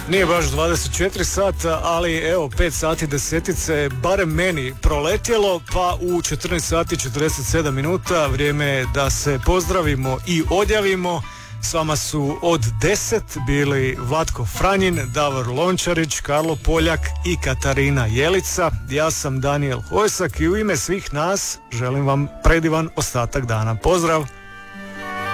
Nije baš 24 sata, ali evo 5 sati desetice, barem meni proletjelo, pa u 14 sati 47 minuta vrijeme je da se pozdravimo i odjavimo. S vama su od 10 bili Vlatko Franjin, Davor Lončarić, Karlo Poljak i Katarina Jelica. Ja sam Daniel Hojsak i u ime svih nas želim vam predivan ostatak dana. Pozdrav!